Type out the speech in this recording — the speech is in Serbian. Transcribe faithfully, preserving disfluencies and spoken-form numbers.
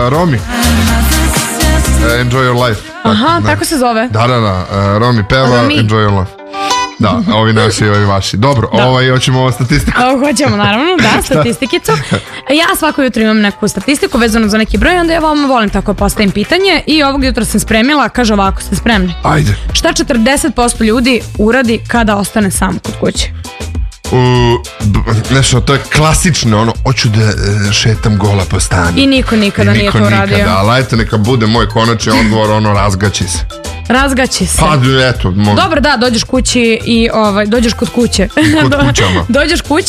Romi. Enjoy your life. Aha, tako se zove. Da, da, da. Romi peva Enjoy your life. Da, ovi naši i ovi vaši. Dobro, ovaj, hoćemo ovo statistiku. Ovo hoćemo, naravno, da, statistikicu. Ja svako jutro imam neku statistiku vezano za neki broj, onda ja vam volim tako postavim pitanje i ovog jutra sam spremila, kaže ovako, ste spremni? Ajde. Šta četrdeset posto ljudi uradi kada ostane sam kod kuće? Nešto, to je klasično, ono, hoću da šetam gola po stanu. I niko nikada nije to uradio. Nikada, ali ajte, neka bude moj konačni odgovor, ono, razgaći se. Razgaći se. Pa, eto. Dobro, da, dođeš kući i, ovaj, dođeš kod kuće. Kod kućama. Dođeš kući